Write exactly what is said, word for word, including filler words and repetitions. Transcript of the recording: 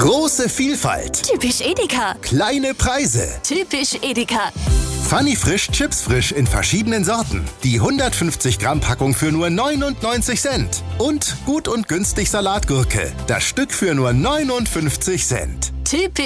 Große Vielfalt. Typisch Edeka. Kleine Preise. Typisch Edeka. Funny Frisch Chips Frisch in verschiedenen Sorten. Die hundertfünfzig Gramm Packung für nur neunundneunzig Cent. Und gut und günstig Salatgurke. Das Stück für nur neunundfünfzig Cent. Typisch